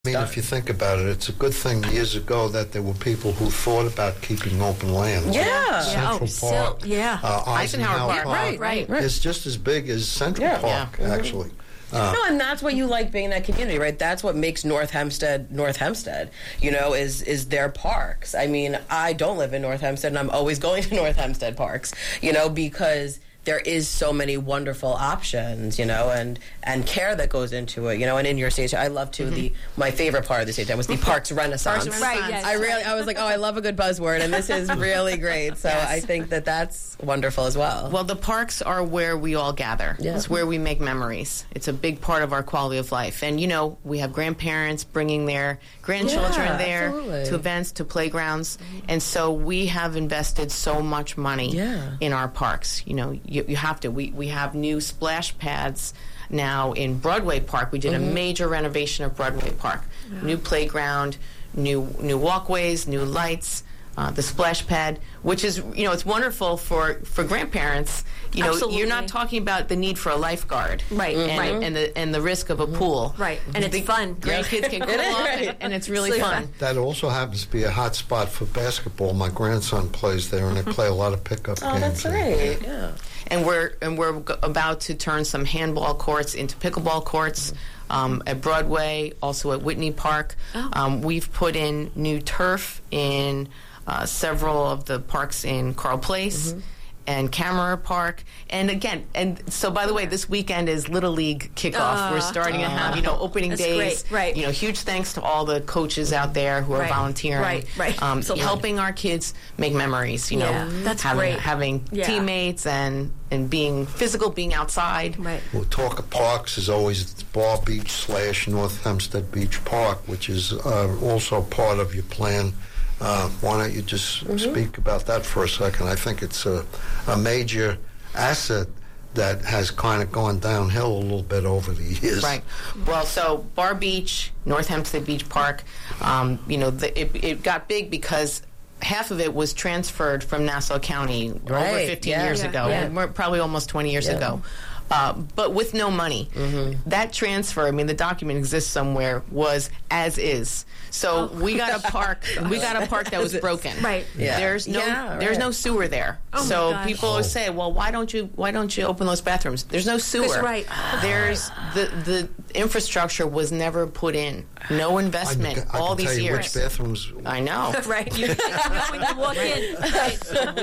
I mean, if you think about it, it's a good thing years ago that there were people who thought about keeping open land. Yeah. Central Park. Eisenhower Park. Right. It's just as big as Central Park, actually. No, and that's what you like being in that community, right? That's what makes North Hempstead, you know, is their parks. I mean, I don't live in North Hempstead, and I'm always going to North Hempstead parks, you know, because there is so many wonderful options, you know, and care that goes into it, you know. And in your stage, I love to my favorite part of the stage was the Parks Renaissance. Right. Yes. I was like, I love a good buzzword, and this is really great. So I think that's wonderful as well. Well, the parks are where we all gather. Yeah. It's where we make memories. It's a big part of our quality of life. And, you know, we have grandparents bringing their grandchildren there absolutely. to events, to playgrounds. And so we have invested so much money in our parks. You know, you have to. We have new splash pads now in Broadway Park. We did a major renovation of Broadway Park. New playground, new walkways, new lights. The splash pad, which is, you know, it's wonderful for grandparents. You know, Absolutely. you're not talking about the need for a lifeguard, Right, and the risk of a pool, Right, and it's fun. Grandkids can cool off, and it's really fun. That also happens to be a hot spot for basketball. My grandson plays there, and they play a lot of pickup games. Oh, that's great. Yeah. And we're about to turn some handball courts into pickleball courts. At Broadway, also at Whitney Park. We've put in new turf in several of the parks in Carl Place and Camera Park. And so by the way, this weekend is Little League kickoff. We're starting to have, you know, opening That's days. great, right. You know, huge thanks to all the coaches out there who are volunteering. Right. Helping our kids make memories, you know. That's great. Having teammates and being physical, being outside. Right. We'll talk of parks is always Bar Beach / North Hempstead Beach Park, which is also part of your plan. Why don't you just speak about that for a second? I think it's a major asset that has kind of gone downhill a little bit over the years. Right. Well, so Bar Beach, North Hempstead Beach Park, you know, it got big because half of it was transferred from Nassau County over 15 years ago, and probably almost 20 years ago. But with no money. That transfer, I mean, the document exists somewhere, was as is. So we got a park. We got a park that was broken. Right. Yeah. There's no sewer there. Oh so my gosh. people always say, well, why don't you open those bathrooms? There's no sewer. That's right. There's the infrastructure was never put in. No investment. I all can these tell you years. which bathrooms. I know. Right. You know when you walk in. Right. So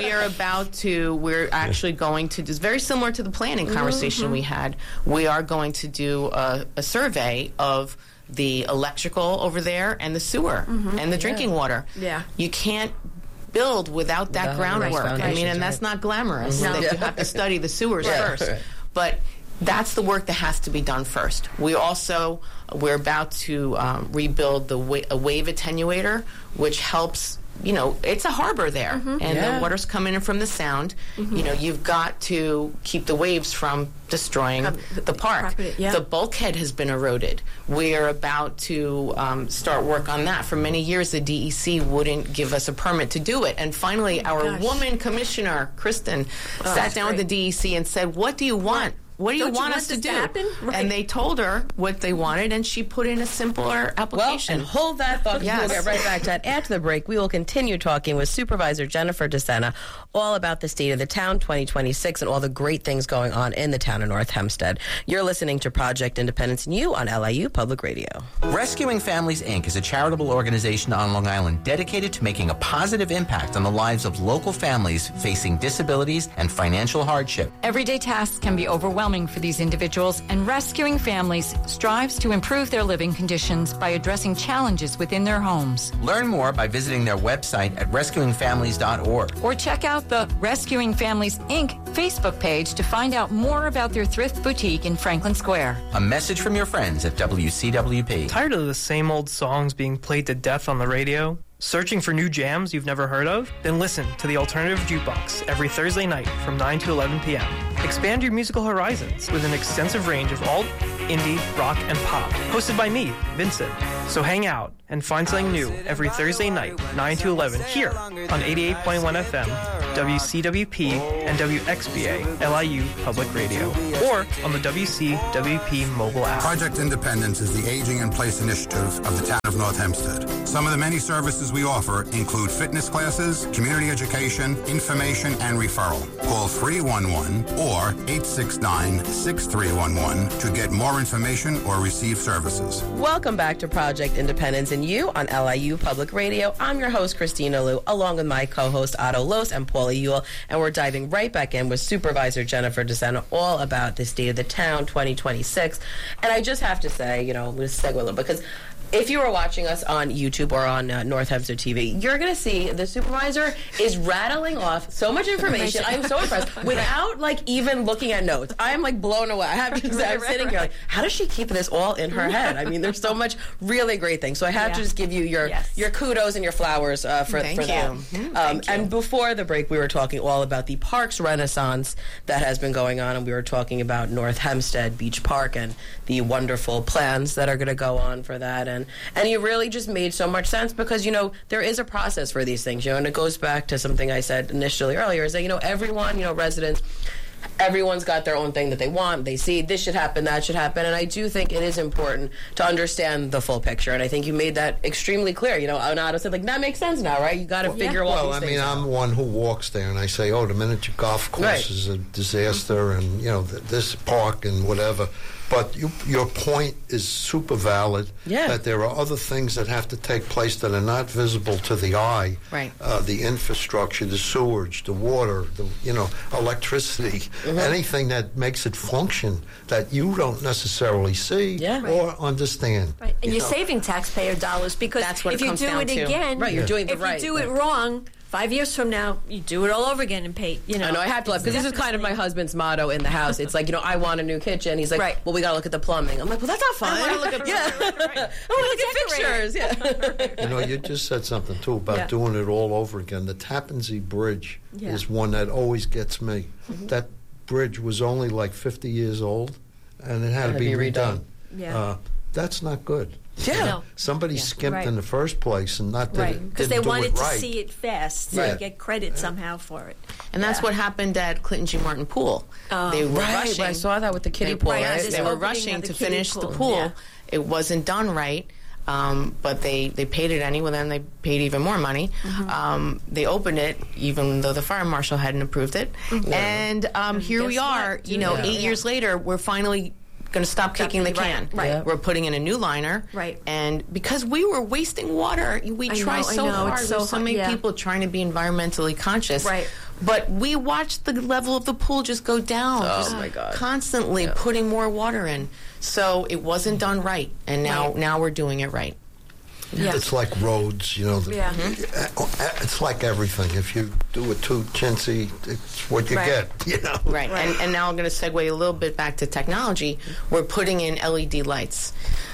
we're actually going to do, very similar to the planning conversation we had, we are going to do a survey of the electrical over there and the sewer and the drinking water. Yeah. You can't build without that groundwork. I mean, and that's not glamorous. No. That you have to study the sewers first. Right. But that's the work that has to be done first. We're about to rebuild a wave attenuator, which helps. You know, it's a harbor there, and the water's coming in from the sound. You know, you've got to keep the waves from destroying the park. Property, yeah. The bulkhead has been eroded. We're about to start work on that. For many years, the DEC wouldn't give us a permit to do it. And finally, our woman commissioner, Kristen, sat down with the DEC and said, what do you want? What do you want us to do? Happen? Right. And they told her what they wanted, and she put in a simpler application. Well, and hold that thought. Yes. We'll get right back to that after the break. We will continue talking with Supervisor Jennifer DeSena all about the State of the Town 2026 and all the great things going on in the town of North Hempstead. You're listening to Project Independence and You on LIU Public Radio. Rescuing Families, Inc. is a charitable organization on Long Island dedicated to making a positive impact on the lives of local families facing disabilities and financial hardship. Everyday tasks can be overwhelming for these individuals, and Rescuing Families strives to improve their living conditions by addressing challenges within their homes. Learn more by visiting their website at rescuingfamilies.org. Or check out the Rescuing Families, Inc. Facebook page to find out more about their thrift boutique in Franklin Square. A message from your friends at WCWP. Tired of the same old songs being played to death on the radio? Searching for new jams you've never heard of? Then listen to the Alternative Jukebox every Thursday night from 9 to 11 p.m. Expand your musical horizons with an extensive range of alt, indie, rock, and pop. Hosted by me, Vincent. So hang out and find something new every Thursday night, 9 to 11, here on 88.1 FM, WCWP, and WXBA, LIU Public Radio, or on the WCWP mobile app. Project Independence is the Aging in Place initiative of the town of North Hempstead. Some of the many services we offer include fitness classes, community education, information, and referral. Call 311 or 869-6311 to get more information or receive services. Welcome back to Project Independence and You on LIU Public Radio. I'm your host, Christina Liu, along with my co-host, Otto Los and Paula Ewell, and we're diving right back in with Supervisor Jennifer DeSena all about the State of the Town 2026. And I just have to say, I'm going to segue a little bit, because if you were watching us on YouTube or on North Hempstead TV, you're going to see the supervisor is rattling off so much information. I'm so impressed without even looking at notes. I'm blown away. I have to say, I'm sitting here how does she keep this all in her head? I mean, there's so much really great things. So I have to just give you your kudos and your flowers for that. Thank you. And before the break, we were talking all about the parks renaissance that has been going on, and we were talking about North Hempstead Beach Park and the wonderful plans that are going to go on for that. And you really just made so much sense, because, there is a process for these things, and it goes back to something I said initially earlier, is that, everyone, residents, everyone's got their own thing that they want. They see this should happen, that should happen. And I do think it is important to understand the full picture. And I think you made that extremely clear. Otto said, that makes sense now, right? You got to figure all these things out. I'm one who walks there, and I say, the miniature golf course is a disaster, and, this park and whatever. But your point is super valid, that there are other things that have to take place that are not visible to the eye. Right. The infrastructure, the sewage, the water, the electricity, anything that makes it function that you don't necessarily see or understand. Right. And you're saving taxpayer dollars, because that's what if it you comes do down it to. again, you're doing the if right. you do it wrong, 5 years from now, you do it all over again and pay, I know, I have to laugh, because this is kind of my husband's motto in the house. It's I want a new kitchen. He's like, well, we got to look at the plumbing. I'm like, well, that's not fun. I want to look at I want to look at pictures. You just said something, too, about doing it all over again. The Tappan Zee Bridge is one that always gets me. That bridge was only 50 years old, and it had to be redone. That's not good. Somebody skimped in the first place and not did it, because they wanted to right. see it fast, so get credit somehow for it. And that's what happened at Clinton G. Martin Pool. They were rushing. I saw that with the kiddie pool. They were rushing to finish the pool. It wasn't done right. But they paid it anyway, then they paid even more money. They opened it, even though the fire marshal hadn't approved it. And here we are, 8 years later, we're finally going to stop kicking the can. Right. We're putting in a new liner. Right. And because we were wasting water, we try so hard. There's so many people trying to be environmentally conscious. Right. But we watched the level of the pool just go down. Oh, my God. Constantly putting more water in. So it wasn't done right. And now we're doing it right. Yeah. It's like roads, it's like everything. If you do it too chintzy, it's what you get, Right. And now I'm going to segue a little bit back to technology. We're putting in LED lights.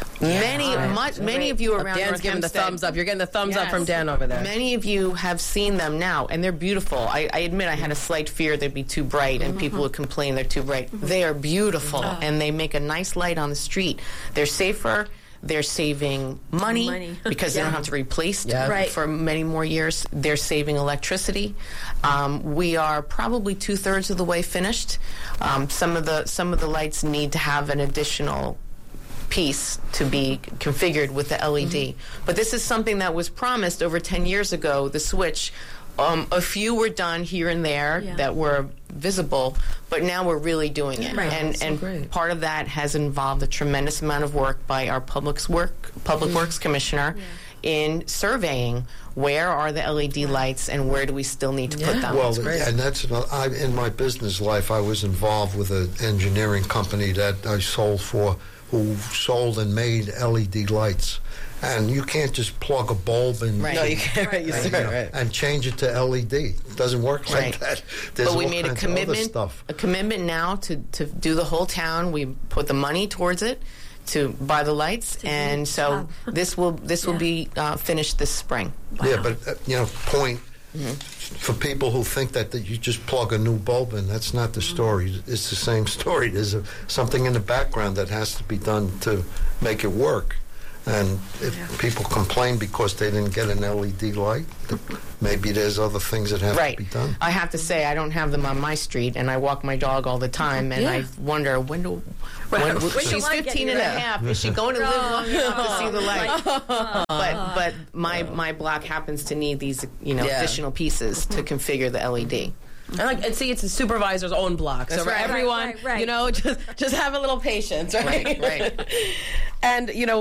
Many of you around Dan's North giving Hempstead, the thumbs up. You're getting the thumbs up from Dan over there. Many of you have seen them now, and they're beautiful. I admit I had a slight fear they'd be too bright, and people would complain they're too bright. They are beautiful, and they make a nice light on the street. They're safer. They're saving money because they don't have to replace for many more years. They're saving electricity. We are probably 2/3 of the way finished. Some of the lights need to have an additional piece to be configured with the LED. But this is something that was promised over 10 years ago, the switch. A few were done here and there that were visible, but now we're really doing it. And part of that has involved a tremendous amount of work by our Public Works Commissioner in surveying where are the LED lights and where do we still need to put them. Well, and that's in my business life, I was involved with an engineering company that I sold for, who sold and made LED lights. And you can't just plug a bulb in. No, you can't. And change it to LED. It doesn't work like that. There's but we made a commitment now to do the whole town. We put the money towards it to buy the lights, and so this will be finished this spring. Wow. Yeah, but point. For people who think that you just plug a new bulb in, that's not the story. It's the same story. There's something in the background that has to be done to make it work. And if people complain because they didn't get an LED light, maybe there's other things that have to be done. I have to say, I don't have them on my street, and I walk my dog all the time, and I wonder, when she's 15 and a half, is she going to live long enough to see the light? But my block happens to need these, additional pieces to configure the LED. And see, it's the supervisor's own block. So for everyone, right. just have a little patience, right? Right. And,